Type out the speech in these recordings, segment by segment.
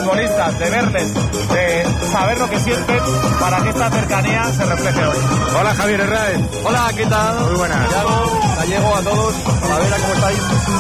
futbolistas, de verles, de saber lo que sienten para que esta cercanía se refleje hoy. Hola, Javier Herráez. Hola, ¿qué tal? Muy buenas. Yago, Gallego, a todos. Talavera, ¿cómo estáis?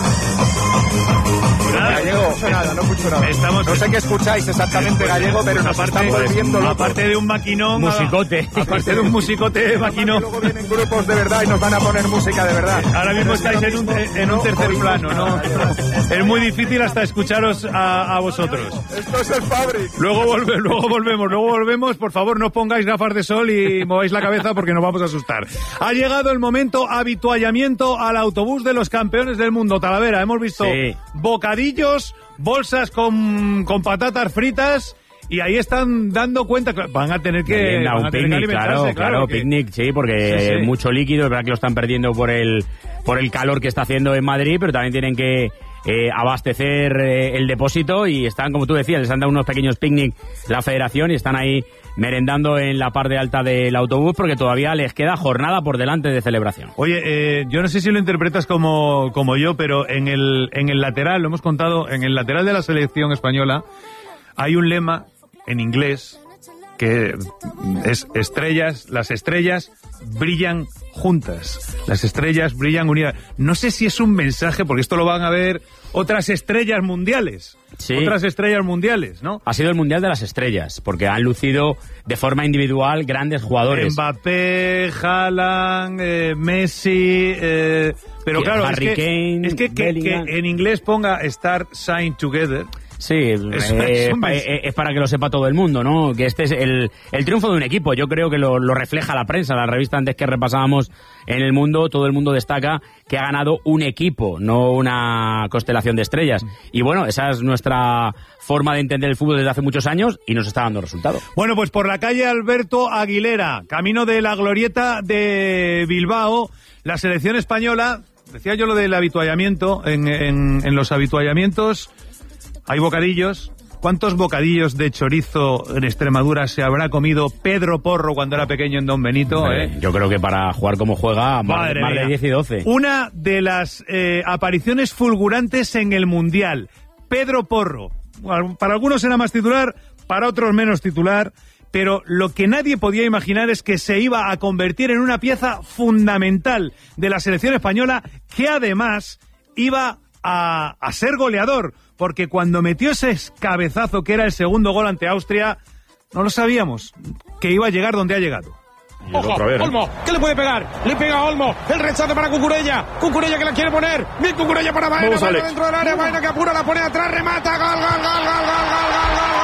Gallego, no escucho nada. No sé qué escucháis exactamente, Gallego, pero nos están volviendo locos. Aparte de un maquinón... Musicote. Aparte de un musicote maquinón. Luego vienen grupos de verdad y nos van a poner música de verdad. Ahora mismo estáis en un tercer plano, ¿no? Es muy difícil hasta escucharos a vosotros. Esto es el Fabric. Luego volvemos. Por favor, no pongáis gafas de sol y mováis la cabeza porque nos vamos a asustar. Ha llegado el momento habituallamiento al autobús de los campeones del mundo. Talavera, hemos visto bocadillos, bolsas con patatas fritas... Y ahí están dando cuenta, van a tener que... un picnic, claro, picnic, sí, porque mucho líquido, es verdad que lo están perdiendo por el calor que está haciendo en Madrid, pero también tienen que abastecer el depósito y están, como tú decías, les han dado unos pequeños picnic la federación y están ahí merendando en la parte alta del autobús porque todavía les queda jornada por delante de celebración. Oye, yo no sé si lo interpretas como yo, pero en el lateral, lo hemos contado, en el lateral de la selección española hay un lema en inglés que es las estrellas brillan juntas, las estrellas brillan unidas. No sé si es un mensaje, porque esto lo van a ver otras estrellas mundiales. Sí. Otras estrellas mundiales, ¿no? Ha sido el Mundial de las Estrellas, porque han lucido de forma individual grandes jugadores. Mbappé, Haaland, Messi... pero claro, Harry Kane, es que en inglés ponga Start Sign Together... Sí, es para que lo sepa todo el mundo, ¿no? Que este es el triunfo de un equipo. Yo creo que lo refleja la prensa. La revista antes que repasábamos en El Mundo, todo el mundo destaca que ha ganado un equipo, no una constelación de estrellas. Y bueno, esa es nuestra forma de entender el fútbol desde hace muchos años y nos está dando resultado. Bueno, pues por la calle Alberto Aguilera, camino de la Glorieta de Bilbao, la selección española, decía yo lo del habituallamiento, en los habituallamientos... Hay bocadillos. ¿Cuántos bocadillos de chorizo en Extremadura se habrá comido Pedro Porro cuando era pequeño en Don Benito? Yo creo que para jugar como juega, más de 10 y 12. Una de las apariciones fulgurantes en el Mundial. Pedro Porro. Para algunos era más titular, para otros menos titular. Pero lo que nadie podía imaginar es que se iba a convertir en una pieza fundamental de la selección española, que además iba a ser goleador. Porque cuando metió ese cabezazo que era el segundo gol ante Austria, no lo sabíamos, que iba a llegar donde ha llegado. Ojo, Olmo, ¿qué le puede pegar? Le pega a Olmo, el rechace para Cucurella que la quiere poner, bien Cucurella para Baena, Baena dentro del área, Baena que apura, la pone atrás, remata, gol, gol, gol, gol, gol, gol, gol, gol.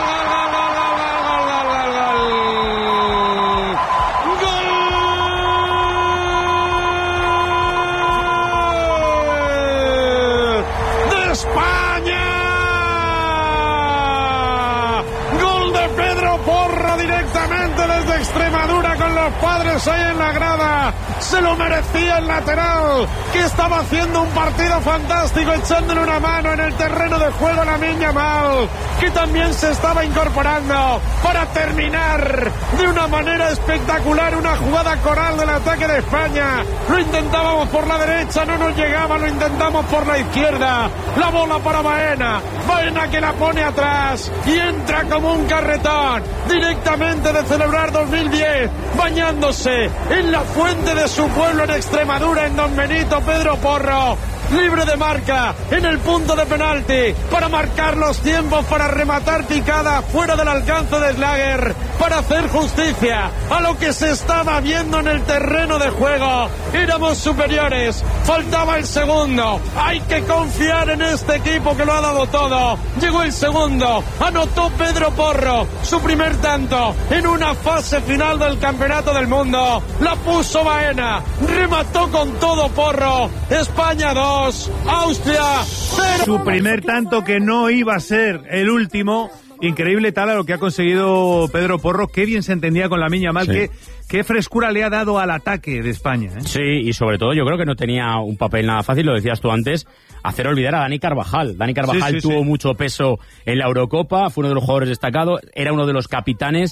Extremadura con los padres ahí en la grada, se lo merecía el lateral, que estaba haciendo un partido fantástico, echándole una mano en el terreno de juego a Lamine Yamal, que también se estaba incorporando para terminar de una manera espectacular una jugada coral del ataque de España. Lo intentábamos por la derecha, no nos llegaba, lo intentamos por la izquierda, la bola para Baena que la pone atrás y entra como un carretón directamente de celebrar 2010, bañándose en la fuente de su pueblo en Extremadura, en Don Benito, Pedro Porro, libre de marca en el punto de penalti para marcar los tiempos, para rematar picada fuera del alcance de Schlager, para hacer justicia a lo que se estaba viendo en el terreno de juego. Éramos superiores, faltaba el segundo, hay que confiar en este equipo que lo ha dado todo. Llegó el segundo, anotó Pedro Porro su primer tanto en una fase final del Campeonato del Mundo, la puso Baena, remató con todo Porro. España 2, Austria 0. Su primer tanto, que no iba a ser el último. Increíble tal a lo que ha conseguido Pedro Porro. Qué bien se entendía con Lamine Yamal, sí. Qué frescura le ha dado al ataque de España, ¿eh? Sí, y sobre todo yo creo que no tenía un papel nada fácil, lo decías tú antes, hacer olvidar a Dani Carvajal. Dani Carvajal tuvo mucho peso en la Eurocopa, fue uno de los jugadores destacados, era uno de los capitanes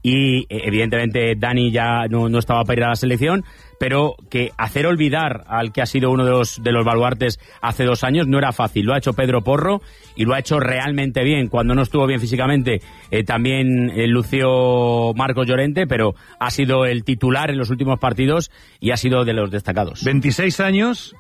y evidentemente Dani ya no estaba para ir a la selección, pero que hacer olvidar al que ha sido uno de los baluartes hace 2 años no era fácil. Lo ha hecho Pedro Porro y lo ha hecho realmente bien. Cuando no estuvo bien físicamente también lució Marcos Llorente, pero ha sido el titular en los últimos partidos y ha sido de los destacados. 26 años...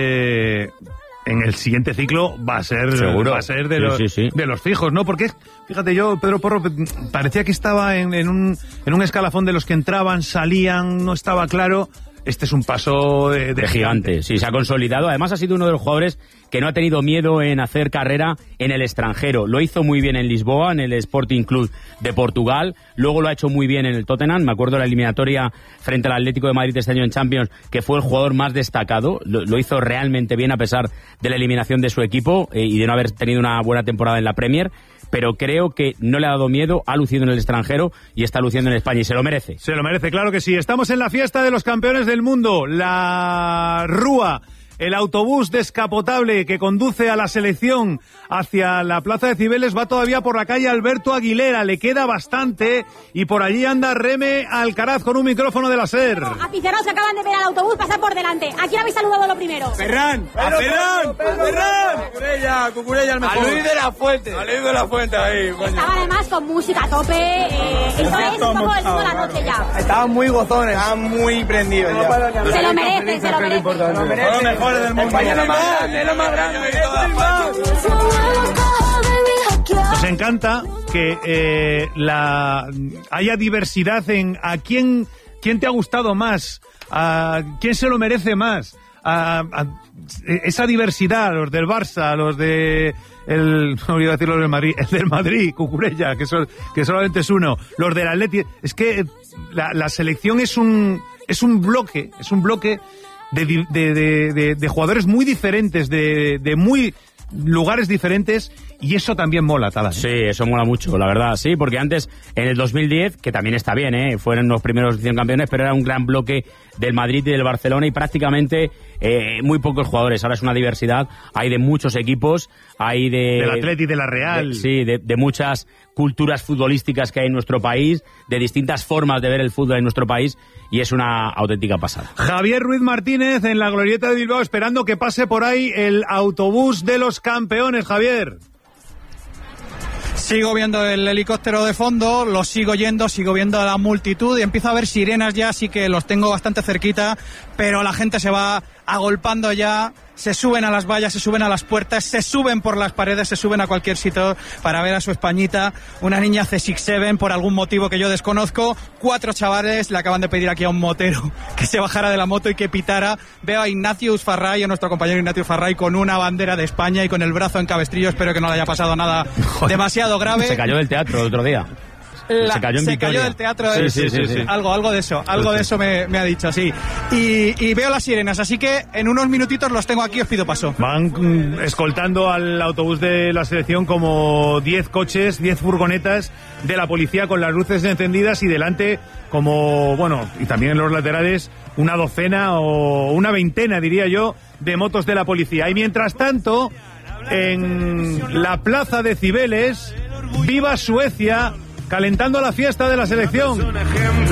en el siguiente ciclo va a ser seguro, va a ser de los fijos, ¿no? Porque, fíjate, Pedro Porro parecía que estaba en un escalafón de los que entraban, salían, no estaba claro. Este es un paso de gigante. Sí, se ha consolidado. Además, ha sido uno de los jugadores que no ha tenido miedo en hacer carrera en el extranjero. Lo hizo muy bien en Lisboa, en el Sporting Club de Portugal. Luego lo ha hecho muy bien en el Tottenham. Me acuerdo de la eliminatoria frente al Atlético de Madrid este año en Champions, que fue el jugador más destacado. Lo hizo realmente bien a pesar de la eliminación de su equipo y de no haber tenido una buena temporada en la Premier. Pero creo que no le ha dado miedo, ha lucido en el extranjero y está luciendo en España y se lo merece. Se lo merece, claro que sí. Estamos en la fiesta de los campeones del mundo, la Rúa, el autobús descapotable que conduce a la selección hacia la plaza de Cibeles va todavía por la calle Alberto Aguilera, le queda bastante y por allí anda Reme Alcaraz con un micrófono de la SER. Aficionados que acaban de ver al autobús pasar por delante. ¿A quién habéis saludado lo primero? Ferran, a Ferran. Cucurella el mejor. A Luis de la Fuente, ahí. Coño. Estaban además con música a tope, y todo es un poco el mundo de la noche ya. Estaban muy gozones, estaban muy prendidos ya. Se lo merecen, se lo merecen. Son los mejores del mundo. España es lo más grande de toda España. Nos encanta que haya diversidad en a quién te ha gustado más, a quién se lo merece más, esa diversidad, los del Barça, los de no iba a decir los del Madrid, el del Madrid, Cucurella, que solamente es uno, los del Atleti. Es que la selección es un bloque de jugadores muy diferentes, de muy lugares diferentes, y eso también mola, Tala. Sí, eso mola mucho, la verdad, sí, porque antes, en el 2010, que también está bien, fueron los primeros 100 campeones, pero era un gran bloque del Madrid y del Barcelona y prácticamente muy pocos jugadores. Ahora es una diversidad, hay de muchos equipos, hay del Atleti, de la Real. De muchas culturas futbolísticas que hay en nuestro país, de distintas formas de ver el fútbol en nuestro país, y es una auténtica pasada. Javier Ruiz Martínez en la Glorieta de Bilbao, esperando que pase por ahí el autobús de los campeones, Javier. Sigo viendo el helicóptero de fondo, lo sigo viendo a la multitud y empiezo a ver sirenas ya, así que los tengo bastante cerquita, pero la gente se va agolpando ya, se suben a las vallas, se suben a las puertas, se suben por las paredes, se suben a cualquier sitio para ver a su Españita, una niña C67 por algún motivo que yo desconozco. 4 chavales le acaban de pedir aquí a un motero que se bajara de la moto y que pitara. Veo a Ignatius Farray, a nuestro compañero Ignatius Farray, con una bandera de España y con el brazo en cabestrillo. Espero que no le haya pasado nada demasiado grave. Se cayó del teatro el otro día. Se cayó del teatro. Sí. Algo de eso me ha dicho, sí. Y veo las sirenas, así que en unos minutitos los tengo aquí, os pido paso. Van escoltando al autobús de la selección como 10 coches, 10 furgonetas de la policía con las luces encendidas y delante y también en los laterales, una docena o una veintena, diría yo, de motos de la policía. Y mientras tanto, en la plaza de Cibeles, viva Suecia, calentando la fiesta de la selección.